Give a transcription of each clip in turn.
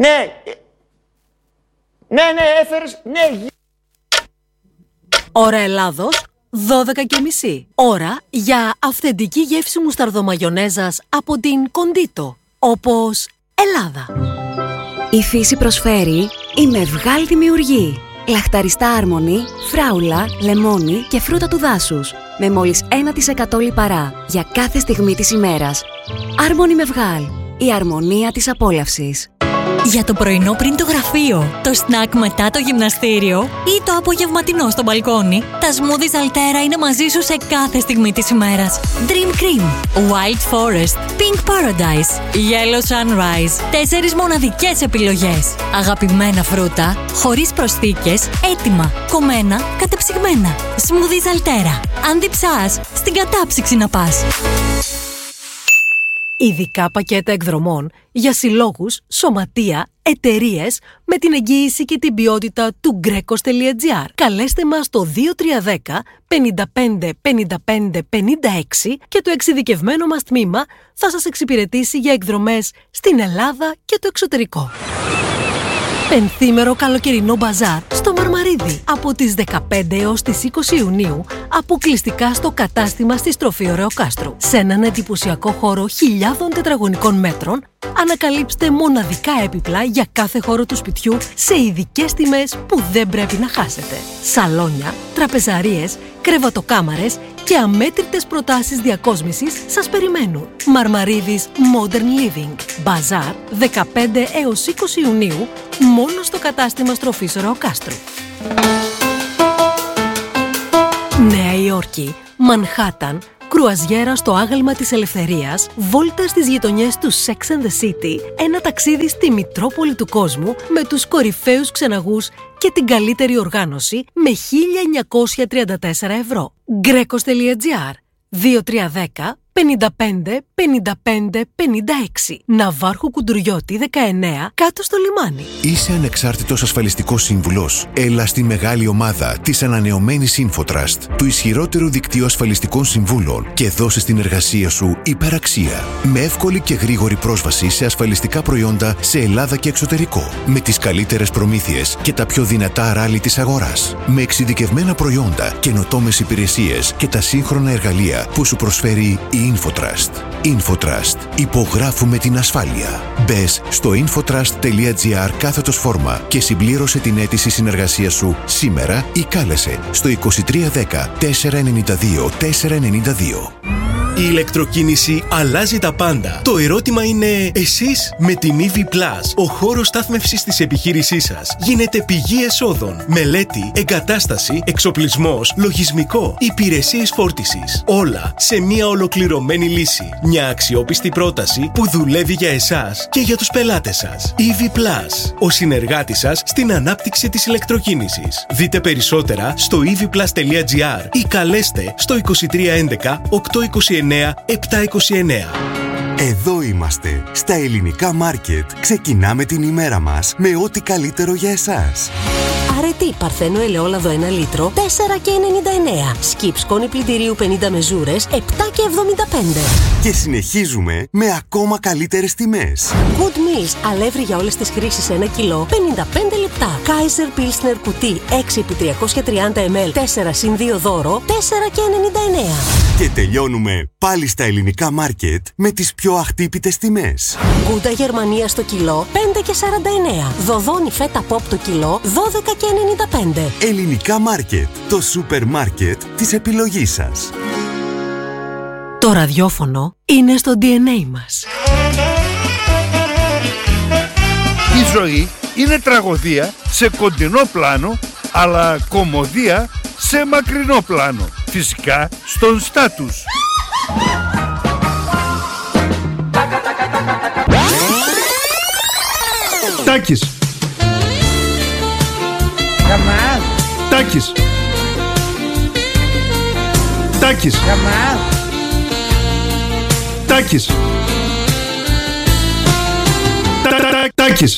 Ναι, έφερες, ναι. Ώρα Ελλάδος, 12:30. Ώρα για αυθεντική γεύση μουσταρδομαγιονέζας από την Κοντίτο, όπως Ελλάδα. Η φύση προσφέρει η Μευγάλ δημιουργεί. Λαχταριστά άρμονη, φράουλα, λεμόνι και φρούτα του δάσους. Με μόλις 1% λιπαρά για κάθε στιγμή της ημέρας. Άρμονη Μευγάλ. Η αρμονία της απόλαυσης. Για το πρωινό πριν το γραφείο, το σνακ μετά το γυμναστήριο ή το απογευματινό στο μπαλκόνι, τα smoothies Altera είναι μαζί σου σε κάθε στιγμή της ημέρας. Dream Cream, Wild Forest, Pink Paradise, Yellow Sunrise. 4 μοναδικές επιλογές. Αγαπημένα φρούτα, χωρίς προσθήκες, έτοιμα, κομμένα, κατεψυγμένα. Smoothies Altera. Αν διψάς, στην κατάψυξη να πας. Ειδικά πακέτα εκδρομών για συλλόγους, σωματεία, εταιρείες με την εγγύηση και την ποιότητα του Greco.gr. Καλέστε μας στο 2310 55 55 56 και το εξειδικευμένο μας τμήμα θα σας εξυπηρετήσει για εκδρομές στην Ελλάδα και το εξωτερικό. Πενθήμερο καλοκαιρινό μπαζάρ στο Μαρμαρίδι από τις 15 έως τις 20 Ιουνίου, αποκλειστικά στο κατάστημα στη στροφή Ωρεοκάστρου. Σε έναν εντυπωσιακό χώρο χιλιάδων τετραγωνικών μέτρων, ανακαλύψτε μοναδικά έπιπλα για κάθε χώρο του σπιτιού σε ειδικές τιμές που δεν πρέπει να χάσετε. Σαλόνια, τραπεζαρίες, κρεβατοκάμαρες και αμέτρητες προτάσεις διακόσμησης σας περιμένουν. Μαρμαρίδης Modern Living. Μπαζάρ 15 έως 20 Ιουνίου, μόνο στο κατάστημα στροφής Ωρεοκάστρου. Νέα Υόρκη, Μανχάταν, κρουαζιέρα στο άγαλμα της ελευθερίας, βόλτα στις γειτονιές του Sex and the City, ένα ταξίδι στη Μητρόπολη του κόσμου με τους κορυφαίους ξεναγούς και την καλύτερη οργάνωση με 1.934 ευρώ. Greco.gr 2310 55 55 56. Ναυάρχου Κουντουριώτη 19, κάτω στο λιμάνι. Είσαι ανεξάρτητος ασφαλιστικός σύμβουλος? Έλα στη μεγάλη ομάδα της ανανεωμένης InfoTrust, του ισχυρότερου δικτύου ασφαλιστικών συμβούλων, και δώσε στην εργασία σου υπεραξία. Με εύκολη και γρήγορη πρόσβαση σε ασφαλιστικά προϊόντα σε Ελλάδα και εξωτερικό. Με τις καλύτερες προμήθειες και τα πιο δυνατά ράλι της αγοράς. Με εξειδικευμένα προϊόντα, καινοτόμες υπηρεσίες και τα σύγχρονα εργαλεία που σου προσφέρει η InfoTrust. InfoTrust. Υπογράφουμε την ασφάλεια. Μπες στο infotrust.gr/φόρμα και συμπλήρωσε την αίτηση συνεργασίας σου σήμερα ή κάλεσε στο 2310 492 492. Η ηλεκτροκίνηση αλλάζει τα πάντα. Το ερώτημα είναι, εσείς με την EV Plus, ο χώρος στάθμευσης της επιχείρησής σας γίνεται πηγή εσόδων. Μελέτη, εγκατάσταση, εξοπλισμός, λογισμικό, υπηρεσίες φόρτισης. Όλα σε μια ολοκληρωμένη λύση. Μια αξιόπιστη πρόταση που δουλεύει για εσάς και για τους πελάτες σας. EV Plus, ο συνεργάτης σας στην ανάπτυξη της ηλεκτροκίνησης. Δείτε περισσότερα στο evplus.gr ή καλέστε στο 2311 829 729. Εδώ είμαστε, στα ελληνικά μάρκετ. Ξεκινάμε την ημέρα μας με ό,τι καλύτερο για εσάς. Αρετή Παρθένο ελαιόλαδο 1 λίτρο, 4,99. Σκιπ σκόνη πλυντηρίου 50 μεζούρες, 7,75. Και συνεχίζουμε με ακόμα καλύτερες τιμές. Good Meals, αλεύρι για όλες τις χρήσεις 1 κιλό, 55 λεπτά. Kaiser Pilsner κουτί 6x330 ml, 4+2 δώρο, 4,99. Και τελειώνουμε πάλι στα ελληνικά μάρκετ με τις πιο αχτύπητες τιμές. Γκούντα Γερμανία στο κιλό, 5,49. Δοδόνι φέτα pop το κιλό, 12,95. Ελληνικά μάρκετ, το σούπερ μάρκετ της επιλογής σας. Το ραδιόφωνο είναι στο DNA μας. Η ζωή είναι τραγωδία σε κοντινό πλάνο, αλλά κωμωδία σε μακρινό πλάνο. Φυσικά στον στάτους. Τάκης. Τάκης. Τάκης. Τάκης. Τάκης.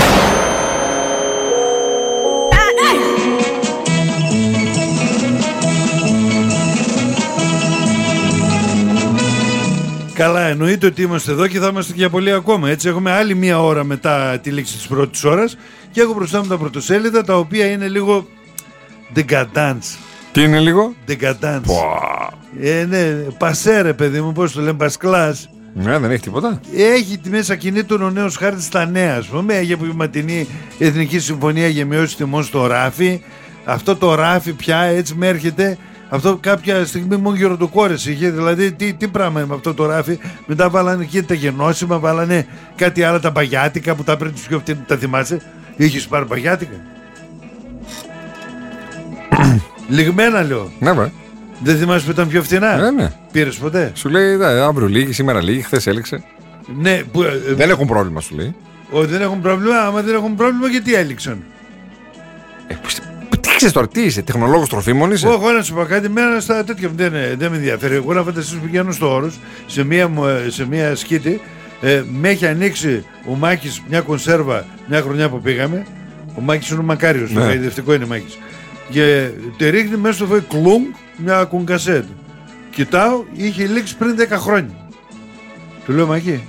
Καλά, εννοείται ότι είμαστε εδώ και θα είμαστε για πολύ ακόμα. Έτσι, έχουμε άλλη μία ώρα μετά τη λήξη της πρώτης ώρας και έχω μπροστά μου τα πρωτοσέλιδα, τα οποία είναι λίγο decadence. Τι είναι λίγο? Decadence. Ναι, πασέρε, παιδί μου, πώς το λένε, πασκλάς. Ναι, δεν έχει τίποτα. Έχει μέσα κινήτων ο νέος χάρτης στα νέα, ας πούμε. Έχει απογευματινή Εθνική Συμφωνία για μειώσεις τιμών στο ράφι. Αυτό το ράφι πια έτσι με έρχεται. Αυτό κάποια στιγμή μόνο γεροντοκόρες είχε. Δηλαδή, τι πράγμα είναι με αυτό το ράφι. Μετά βάλανε εκεί τα γενώσιμα, βάλανε κάτι άλλα, τα μπαγιάτικα που τα πρέπει πιο φτηνά. Τα θυμάσαι? Είχες πάρει μπαγιάτικα? Λιγμένα, λέω. Ναι, βε. Δεν θυμάσαι που ήταν πιο φτηνά? Ναι. Πήρες ποτέ? Σου λέει αύριο λίγη, σήμερα λίγη, χθες έληξε. Ναι, δεν έχουν πρόβλημα, σου λέει. Όχι, δεν έχουν πρόβλημα. Άμα δεν έχουν πρόβλημα, γιατί έληξαν? Τι ξέρεις τώρα, τι είσαι, τεχνολόγος τροφίμων είσαι? Εγώ να σου πω κάτι, μένα στα τέτοια δεν με ενδιαφέρει. Εγώ να φανταστείς που πηγαίνω στο Όρος, σε μια σκήτη, με έχει ανοίξει ο Μάκης μια κονσέρβα μια χρονιά που πήγαμε. Ο Μάκης είναι ο Μακάριος, το χαϊδευτικό είναι Μάκης. Και τη ρίχνει μέσα στο φοή κλουγκ μια κουγκασέτ. Κοιτάω, είχε λήξει πριν 10 χρόνια. Του λέω, Μάκη.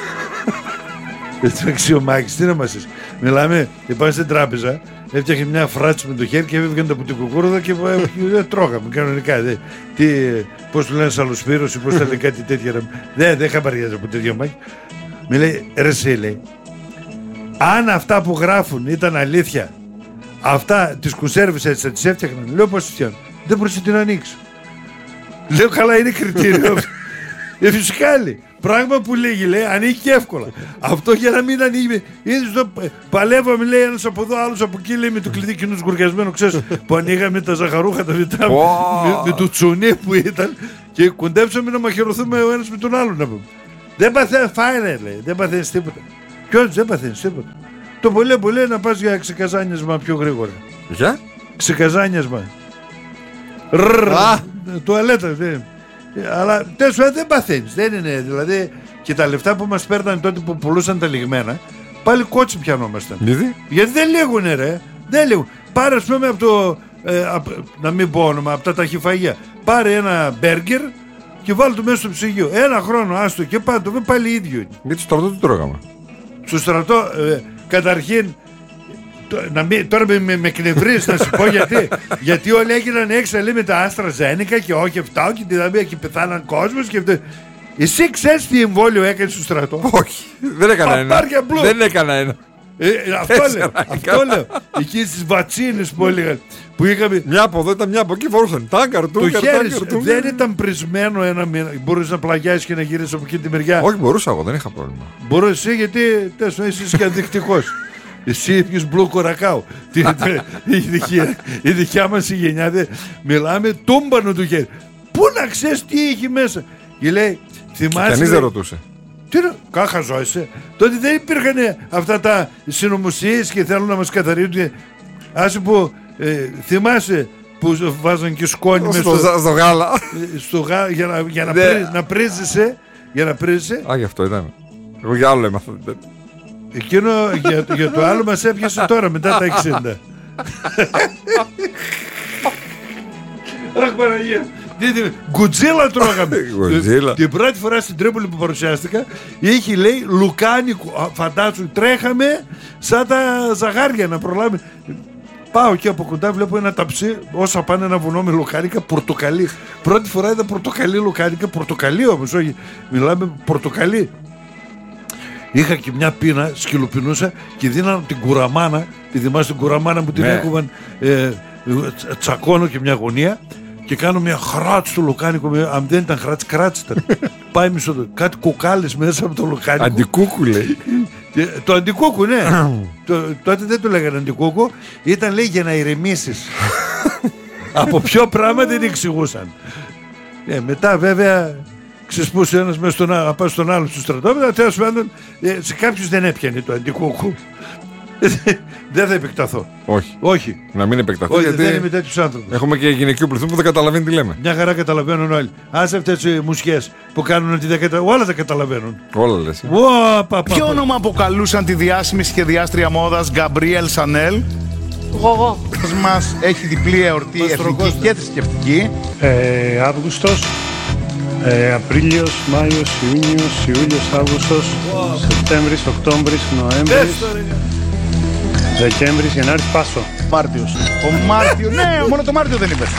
Έτσι ο Μάκης, τι να μας είσαι. Μιλάμε, είπαμε στην τράπεζα, έφτιαχνε μια φράτση με το χέρι και έβγαινε από την κουκούρδα και τρώγαμε κανονικά. Πώς του λένε σαλοσπύρωση, πώς θα λέει κάτι τέτοια. Δεν χαμπαριάζει από τέτοια, Μάκη. Μου λέει, ρε εσύ, λέει, αν αυτά που γράφουν ήταν αλήθεια, αυτά τις κονσέρβες έτσι θα τις έφτιαχναν. Λέω, πώς τις φτιάχνουν? Δεν μπορούσε την ανοίξει. Λέω, καλά, είναι κριτήριο. Φυσικά, λέει. Πράγμα που λέγει, λέει, ανοίγει εύκολα. Αυτό για να μην ανοίγει. Παλεύαμε, λέει, ένας από εδώ, άλλος από εκεί, λέει, με το κλειδί κοινούς γουργιασμένο, ξέρεις, που ανοίγαμε τα ζαχαρούχα, τα βιτά, με το τσουνί που ήταν και κοντέψαμε να μαχαιρωθούμε ο ένας με τον άλλον. Να πούμε. Δεν παθαίνει, φάινε, λέει, δεν παθαίνεις τίποτα. Ποιος δεν παθαίνεις τίποτα. Το πολύ να πας για ξεκαζάνιασμα πιο γρήγορα. Για? Ξεκαζάνιασμα. Τουαλέτα, αλλά τέλος πάντων δεν παθαίνεις. Δεν είναι, δηλαδή, και τα λεφτά που μας παίρνανε τότε που πουλούσαν τα λιγμένα, πάλι κότσι πιανόμασταν. Γιατί δεν λήγουνε, ρε. Δεν λήγουν. Πάρε, ας πούμε, από το. Να μην πω όνομα, από τα ταχυφαγεία. Πάρε ένα μπέργκερ και βάλει το μέσα στο ψυγείο. Ένα χρόνο, άστο και πάντο, πάλι ίδιο. Γιατί στο στρατό τι τρώγαμε? Στο στρατό, καταρχήν. Τώρα με κνευρίζεις να σου πω γιατί όλοι έγιναν έξω, λέει, με τα Άστρα Ζένικα και όχι αυτά και δηλαδή και πεθάναν κόσμος και αυτό. Εσύ ξέρεις τι εμβόλιο έκανες στο στρατό? Όχι, δεν έκανα ένα. Δεν έκανα ένα. Αυτό λέω. Εκεί στις βατσίνες που έλεγαν, που είχαμε. Μια από εδώ ήταν, μια από εκεί, φορούσαν τάγκαρ. Το χέρι δεν ήταν πρισμένο ένα μήνα. Μπορείς να πλαγιάσεις και να γυρίσεις από εκεί τη μεριά? Όχι, μπορούσα εγώ, δεν είχα πρόβλημα. Μπορείς εσύ, γιατί είσαι και αδεικτικός. Εσύ έπιες μπλου κορακάου. Η δικιά μας η γενιά, μιλάμε τούμπανο του χέρι. Πού να ξέρεις τι έχει μέσα? Και λέει, θυμάσαι. Κανείς δεν ρωτούσε. Τι να, κάχα ζώησε. Τότε δεν υπήρχαν αυτά τα συνωμοσίες και θέλουν να μας καθαρίζουν. Άσε που θυμάσαι που βάζαν και σκόνη μέσα στο γάλα. Για να πρίζεσαι. Α, γι' αυτό ήταν. Εγώ για άλλο έμαθα. Εκείνο για το άλλο μας έπιασε τώρα μετά τα 60. Αχ, Παναγία. Γκουτζίλα τρώγαμε. Την πρώτη φορά στην Τρίπολη που παρουσιάστηκα είχε, λέει, λουκάνικο. Φαντάσου, τρέχαμε σαν τα ζαγάρια να προλάβουμε. Πάω και από κοντά βλέπω ένα ταψί, όσα πάνε ένα βουνό με λουκάνικα, πορτοκαλί. Πρώτη φορά είδα πορτοκαλί λουκάνικα, πορτοκαλί όμως, όχι, μιλάμε πορτοκαλί. Είχα και μια πίνα, σκυλοπινούσα και δίναν την κουραμάνα, τη θυμάσαι την κουραμάνα που την έκοβαν, τσακώνω και μια γωνία και κάνω μια χράτς στο λουκάνικο, αν δεν ήταν χράτς, κράτς ήταν. Πάει μισό, κάτι κοκάλες μέσα από το λουκάνικο. Αντικούκου, λέει. Το αντικούκου, ναι. Τότε δεν το λέγανε αντικούκου, ήταν, λέει, για να ηρεμήσεις. Από ποιο πράγμα δεν εξηγούσαν. Μετά βέβαια ξεσπούσε ένας μέσα στον άλλο στο στρατόπεδο. Τέλος πάντων, σε κάποιους δεν έπιανε το αντικούκου. Δεν θα επεκταθώ. Όχι. Να μην επεκταθώ. Όχι, γιατί δεν είμαι τέτοιος άνθρωπος. Έχουμε και γυναικείο πληθυσμό που δεν καταλαβαίνει τι λέμε. Μια χαρά καταλαβαίνουν όλοι. Άσε αυτές οι μουσιές που κάνουν ότι δεν καταλαβαίνουν. Όλα τα καταλαβαίνουν. Όλα λες. Ποιο όνομα αποκαλούσαν τη διάσημη σχεδιάστρια μόδας Γκαμπρίελ Σανέλ? Εγώ. Μας έχει διπλή εορτή εθνική και θρησκευτική. Αύγουστος. Απρίλιος, Μάιος, Ιούνιος, Ιούλιος, Αύγουστος, Σεπτέμβρης, Οκτώβρης, Νοέμβρης, Δεκέμβρης, Γενάρης, Πάσο. Μάρτιος. Ο Μάρτιος, ναι, μόνο το Μάρτιο δεν είπες.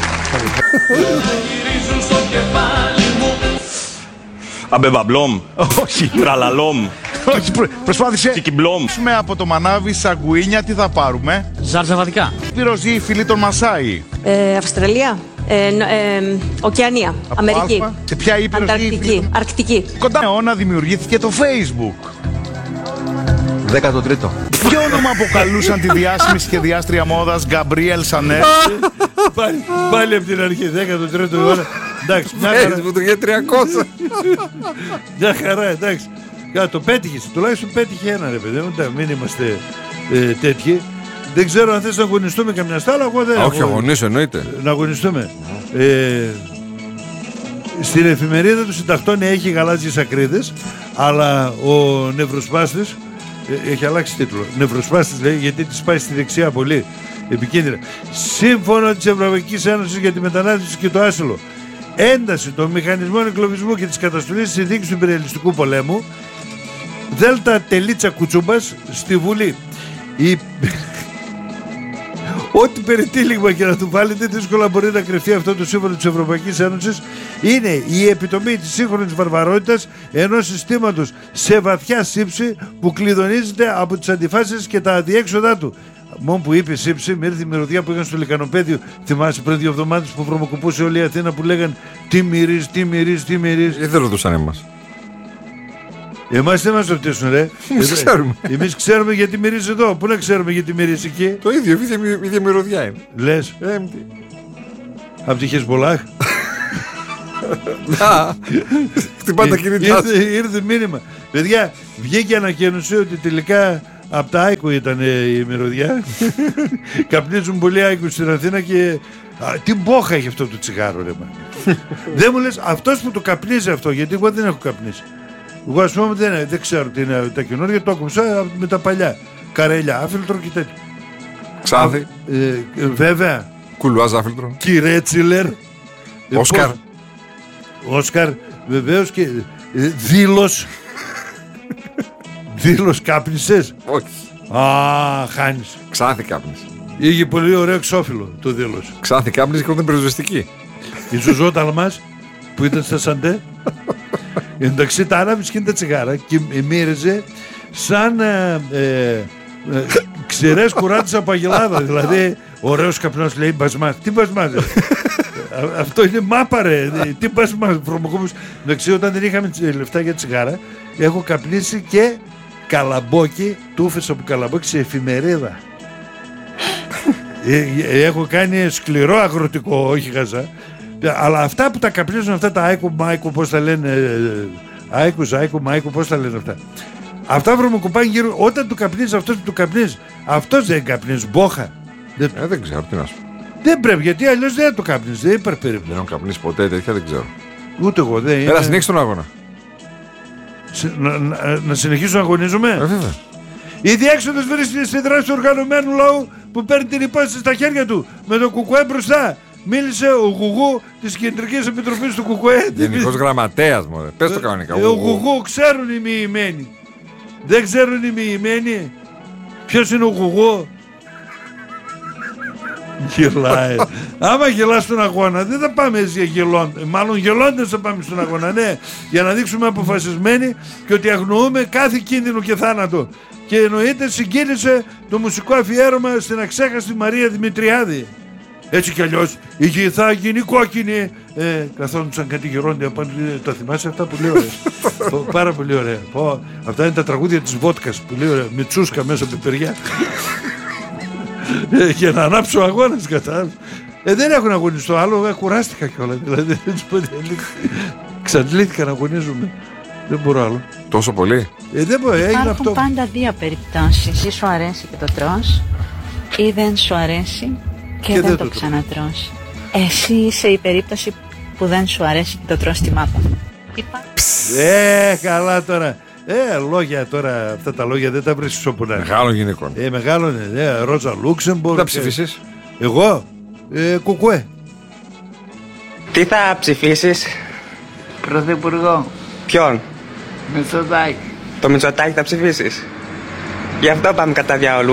Αμπεβαμπλόμ. Όχι. Τραλαλόμ. Όχι, προσπάθησε. Τσικιμπλόμ. Με από το μανάβι σαγκουίνια τι θα πάρουμε? Ζαρζαβατικά. Πυροζή η φυλή των Μασάι. Αυστραλία. Οκεανία. Αμερική. Σε ποια ήπειρο? Ανταρκτική. Αρκτική. Κοντά αιώνα δημιουργήθηκε το Facebook. 13ο. Ποιο όνομα αποκαλούσαν τη διάσημη σχεδιάστρια μόδας Γκαμπρίελ Σανέλ? Πάλι από την αρχή, 13ο αιώνα. Εντάξει, μια χαρά. Που το για 300. Μια χαρά, εντάξει. Το πέτυχες, τουλάχιστον πέτυχε ένα, ρε παιδί. Μην είμαστε τέτοιοι. Δεν ξέρω αν θες να αγωνιστούμε καμιά στάλα. Εγώ δεν. Όχι, αγωνίσω εννοείται. Να αγωνιστούμε. Στην εφημερίδα του Συντακτών έχει γαλάζιες ακρίδες, αλλά ο νευροσπάστης έχει αλλάξει τίτλο. Νευροσπάστης λέει, γιατί της πάει στη δεξιά πολύ επικίνδυνα. Σύμφωνα της Ευρωπαϊκής Ένωσης για τη μετανάστευση και το άσυλο, ένταση των μηχανισμών εγκλωβισμού και της καταστολής της συνθήκης του υπεριαλιστικού πολέμου, Δέλτα Τελίτσα Κουτσούμπας στη Βουλή. Ό,τι περιτύλιγμα και να του βάλετε, δύσκολα μπορεί να κρυφτεί αυτό το σύμφωνο της Ευρωπαϊκής Ένωσης. Είναι η επιτομή της σύγχρονης βαρβαρότητας ενός συστήματος σε βαθιά σύψη που κλειδονίζεται από τις αντιφάσεις και τα αδιέξοδά του. Μόνο που είπε σύψη, με ήρθε η μυρωδιά που είχαν στο Λικανοπέδιο. Θυμάσαι πριν 2 εβδομάδες που βρωμοκοπούσε όλη η Αθήνα που λέγαν τι μυρίζει, τι μυρίζει, τι μυρίζει. Δεν ρωτούσαν εμάς. Εμάς δεν μας ρωτήσουν, ρε. Εμείς ξέρουμε γιατί μυρίζει εδώ. Πού να ξέρουμε γιατί μυρίζει εκεί? Το ίδιο, η ίδια μυρωδιά είναι. Λες. Απ' τη Χεσμολάχ. Χτυπά τα κινητά. Ήρθε μήνυμα. Παιδιά, βγήκε ανακοίνωση ότι τελικά από τα Άικο ήταν η μυρωδιά. Καπνίζουν πολλοί Άικο στην Αθήνα και τι μπόχα έχει αυτό το τσιγάρο, ρε. Δεν μου λες αυτός που το καπνίζει αυτό, γιατί εγώ δεν έχω καπνίσει. Εγώ ας πούμε δεν ξέρω τι είναι τα καινούργια, το έκοψα με τα παλιά. Καρέλια, άφιλτρο και τέτοιο. Ξάδι. Βέβαια. Κουλουάζ άφιλτρο. Κυρέτσιλερ. Όσκαρ. Όσκαρ, βεβαίως και Δήλος. Δήλος κάπνισες? Όχι. Χάνεις. Ξάθη κάπνισε. Είχε πολύ ωραίο εξώφυλλο το Δήλος. Ξάθη κάπνισε και όταν πυροσβεστική. Η Ζουζόταν μας που ήταν στα Σαντέ. Εντάξει, τα άναβης και τα τσιγάρα και μύριζε σαν ξηρές κουράτες από αγελάδα. Δηλαδή, ωραίος καπνός, λέει μπασμάς. Τι μπασμάς? Αυτό είναι μάπα, ρε. Τι μπασμάς? Εντάξει, όταν δεν είχαμε λεφτά για τσιγάρα, έχω καπνίσει και καλαμπόκι, τούφες από καλαμπόκι σε εφημερίδα. Έχω κάνει σκληρό αγροτικό, όχι γαζά. Αλλά αυτά που τα καπνίζουν, αυτά τα Άικο, Μάικο, πώς τα λένε, Άικο, Ζάικο, Μάικο, πώς τα λένε αυτά. Αυτά βρωμοκοπάνε γύρω, όταν του καπνίζεις αυτός που του καπνίζεις, αυτός δεν καπνίζει, μπόχα. Δεν ξέρω, τι να σου πω. Δεν πρέπει, γιατί αλλιώς δεν το καπνίζεις, δεν υπάρχει περίπτωση. Δεν έχω καπνίσει ποτέ τέτοια, δεν ξέρω. Ούτε εγώ, δεν είναι. Έλα, συνέχισε τον αγώνα. Να συνεχίσουμε να αγωνίζουμε. Βέβαια. Η διέξοδος βρίσκεται στη δράση του οργανωμένου λαού που παίρνει την υπόθεση στα χέρια του με το κουκουέ μπροστά. Μίλησε ο Γουγού της Κεντρικής Επιτροπής του Κουκουέ. Γενικός γραμματέας, μωρέ. Πες το κανονικά. Ο Γουγού ξέρουν οι μοιημένοι. Δεν ξέρουν οι μοιημένοι. Ποιος είναι ο Γουγού? Γελάει. Άμα γελάς στον αγώνα δεν θα πάμε έτσι γελώντας. Μάλλον γελώντας θα πάμε στον αγώνα, ναι. Για να δείξουμε αποφασισμένοι και ότι αγνοούμε κάθε κίνδυνο και θάνατο. Και εννοείται συγκίνησε το μουσικό αφιέρωμα στην αξέχαστη Μαρία Δημητριάδη. Έτσι κι αλλιώς η γη θα γίνει κόκκινη. Καθόντουσαν κάτι γερόντια πάνω. Τα θυμάσαι αυτά? Πολύ ωραία. Πάρα πολύ ωραία. Αυτά είναι τα τραγούδια της βότκας. Πολύ ωραία. Με τσούσκα μέσα από πιπεριά. Για να ανάψω αγώνας, κατάλαβες. Δεν έχουν αγωνιστεί άλλο. Κουράστηκα κιόλας. Δηλαδή ξαντλήθηκα να αγωνίζουμε. Δεν μπορώ άλλο. Τόσο πολύ? Δεν μπορεί. Υπάρχουν πάντα δύο περιπτώσεις. Ή σου αρέσει και το τρως, ή δεν σου αρέσει και δεν το ξανατρως. Εσύ είσαι η περίπτωση που δεν σου αρέσει και το τρως στη μάπα. Καλά τώρα. Λόγια τώρα, αυτά τα λόγια δεν τα βρίσκεις όπου να είναι. Μεγάλο γυναικών. Μεγάλο είναι. Ρόζα Λούξεμπορ. Θα ψηφίσεις? Εγώ, Κουκουέ. Τι θα ψηφίσεις? Πρωθυπουργό. Ποιον? Μητσοτάκη. Το Μητσοτάκη θα ψηφίσεις? Γι' αυτό πάμε κατά διάολου,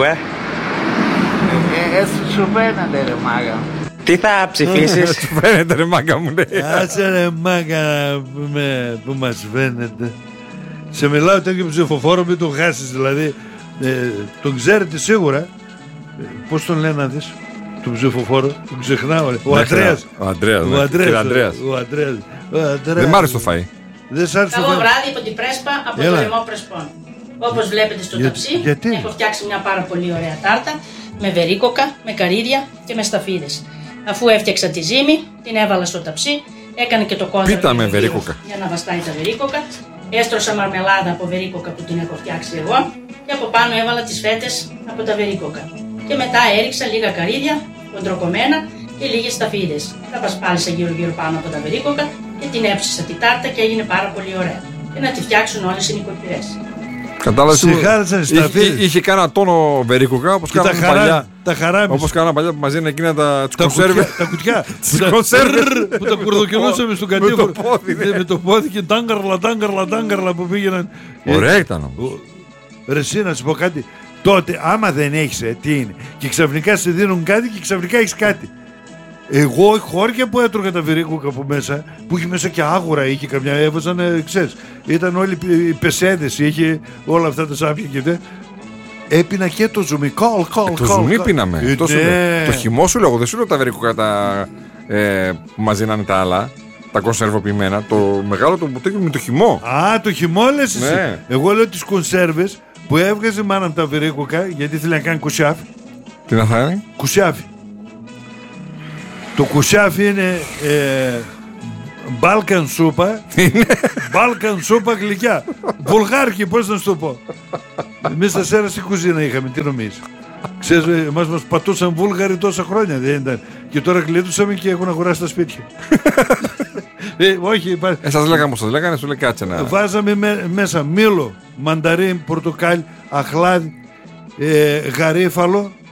Σου φαίνεται ρε μάγα. Τι θα ψηφίσεις? Σου φαίνεται ρε μάγκα μου, λέει. Άσε ρε μάγκα που μας φαίνεται. Σε μιλάω τέτοιο ψηφοφόρο, μην τον χάσεις δηλαδή. Τον ξέρετε σίγουρα. Πώς τον λένε να δεις τον ψηφοφόρο? Τον ξεχνάω ρε. Ο Αντρέας. Ο Αντρέας. Δεν μ' άρεσε το φαΐ. Καλό βράδυ από την Πρέσπα, από το λαιμό Πρεσπών. Όπως βλέπετε στο ταψί, έχω φτιάξει μια πάρα πολύ ωραία τάρτα με βερίκοκα, με καρύδια και με σταφίδες. Αφού έφτιαξα τη ζύμη, την έβαλα στο ταψί, έκανε και το κόντρα για να βαστάει τα βερίκοκα. Έστρωσα μαρμελάδα από βερίκοκα που την έχω φτιάξει εγώ και από πάνω έβαλα τις φέτες από τα βερίκοκα. Και μετά έριξα λίγα καρύδια, κοντροκομμένα και λίγες σταφίδες. Τα πασπάλισα γύρω-γύρω πάνω από τα βερίκοκα και την έψισα τη τάρτα και έγινε πάρα πολύ ωραία. Και να τη φτιάξουν όλες οι νοικοκυρές. Κατάλαβε. Είχε κάνα τόνο βερίκοκα όπως κάναμε παλιά. Τα χαράμισα. Όπως κάναμε παλιά που μας δίνουν εκείνα τα κονσέρβες. Τα κουτιά. Τις κονσέρβες που τα κουρδοκινούσαμε στον κατήφορο. Με το πόδι και τάγκαρλα που πήγαιναν. Ωραία ήταν. Ρε εσύ να σου πω κάτι. Τότε άμα δεν έχεις τι είναι. Και ξαφνικά σε δίνουν κάτι και ξαφνικά έχεις κάτι. Εγώ χώρια που έτρωγα τα βερίκοκα από μέσα, που είχε μέσα και άγουρα, είχε καμιά, έβαζαν, ξέρεις, ήταν όλοι οι πεσέδες, είχε όλα αυτά τα σάπια και δε. Έπινα και το ζουμί, το ζουμί πίναμε. Το χυμό σου λέγω, δεν σου λέω τα βερίκοκα που μας δίνανε τα άλλα, τα κονσερβοποιημένα, το μεγάλο το μπουτέκι με το χυμό. Α, το χυμό λες εσύ. Ναι. Εγώ λέω τις κονσέρβες που έβγαζε μάνα από τα βερίκοκα, γιατί ήθελε να κάνει κουσιάφι. Τι να κάνει? Κουσιάφι. Το κουσιάφι είναι Balkan σούπα. Balkan σούπα γλυκιά. Βουλγάρικη, πώς να σου το πω. Εμείς στα Σέρα στη κουζίνα είχαμε, τι νομίζεις? Ξέρεις, εμάς μας πατούσαν Βούλγαροι τόσα χρόνια, δεν ήταν? Και τώρα γλίτουσαμε και έχουν αγοράσει τα σπίτια. Όχι, σας λέγαμε πως σας λέγανε, σου λέει κάτσε να... Βάζαμε μέσα μήλο, μανταρίν, πορτοκάλι, αχλάδι, γαρίφαλο